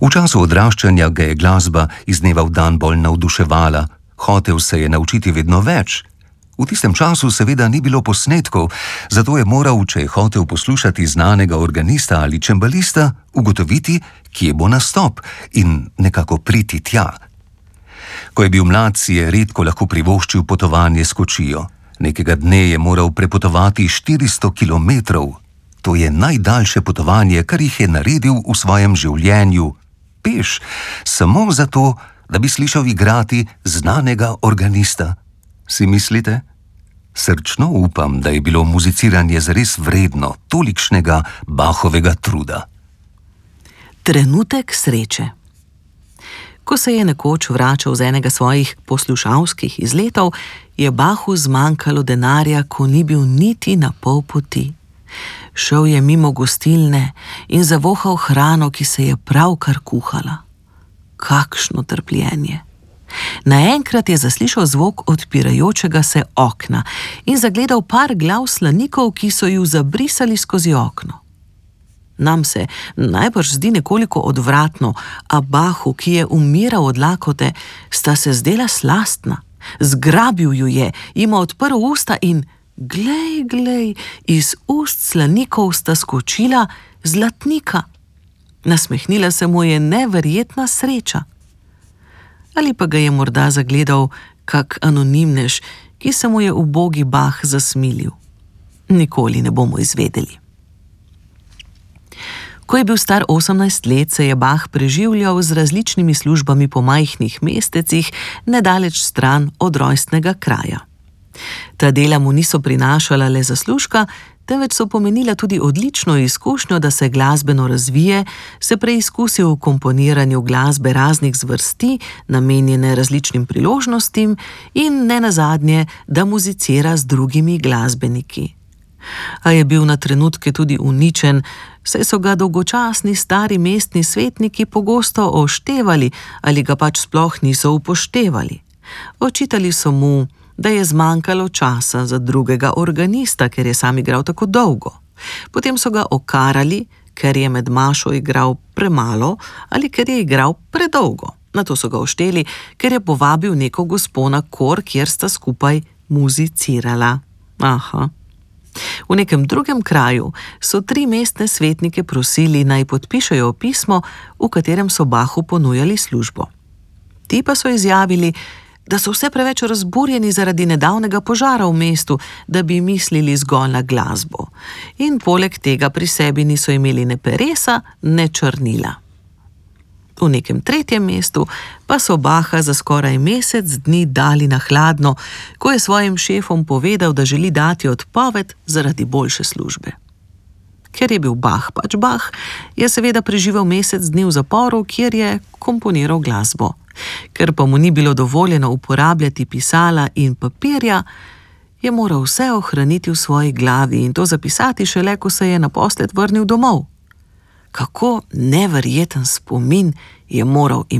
V času odraščanja ga je glasba iz dneva v dan bolj navduševala, hotel se je naučiti vedno več. V tistem času seveda ni bilo posnetkov, zato je moral, če je hotel poslušati znanega organista ali čembalista, ugotoviti, kje bo nastop in nekako priti tja. Ko je bil mlad, si je redko lahko privoščil potovanje s kočijo. Nekega dne je moral prepotovati 400 kilometrov. To je najdaljše potovanje, kar jih je naredil v svojem življenju. Peš, samo zato, da bi slišal igrati znanega organista. Si mislite? Srčno upam, da je bilo muziciranje zares vredno tolikšnega Bachovega truda. Trenutek sreče. Ko se je nekoč vračal z enega svojih poslušalskih izletov, je Bachu zmanjkalo denarja, ko ni bil niti na pol poti. Šel je mimo gostilne in zavohal hrano, ki se je pravkar kuhala. Kakšno trpljenje! Naenkrat je zaslišal zvok odpirajočega se okna in zagledal par glav slanikov, ki so ju zabrisali skozi okno. Nam se najbrž zdi nekoliko odvratno, a Bachu, ki je umiral od lakote, sta se zdela slastna. Zgrabil ju je, jima odprl usta in glej, iz ust slanikov sta skočila zlatnika. Nasmehnila se mu je neverjetna sreča. Ali pa ga je morda zagledal kak anonimnež, ki se mu je ubogi Bach zasmilil. Nikoli ne bomo izvedeli. Ko je bil star 18 let, se je Bach preživljal z različnimi službami po majhnih mestecih, nedaleč stran od rojstnega kraja. Ta dela mu niso prinašala le zaslužka, temveč so pomenila tudi odlično izkušnjo, da se glasbeno razvije, se preizkusi v komponiranju glasbe raznih zvrsti, namenjene različnim priložnostim in nenazadnje, da muzicira z drugimi glasbeniki. A je bil na trenutke tudi uničen, saj so ga dolgočasni stari mestni svetniki pogosto oštevali ali ga pač sploh niso upoštevali. Očitali so mu, da je zmanjkalo časa za drugega organista, ker je sam igral tako dolgo. Potem so ga okarali, ker je med mašo igral premalo ali ker je igral predolgo. Nato so ga ošteli, ker je povabil neko gospo na kor, kjer sta skupaj muzicirala. V nekem drugem kraju so 3 mestne svetnike prosili, naj podpišejo pismo, v katerem so Bachu ponujali službo. Ti pa so izjavili, da so vse preveč razburjeni zaradi nedavnega požara v mestu, da bi mislili zgolj na glasbo. In poleg tega pri sebi niso imeli ne peresa, ne črnila. V nekem tretjem mestu pa so Bacha za skoraj mesec dni dali na hladno, ko je svojim šefom povedal, da želi dati odpoved zaradi boljše službe. Ker je bil Bach pač Bach, je seveda preživel mesec dni v zaporu, kjer je komponiral glasbo. Ker pa mu ni bilo dovoljeno uporabljati pisala in papirja, je moral vse ohraniti v svoji glavi in to zapisati šele, ko se je naposled vrnil domov. Kako neverjeten spomin je moral imeti.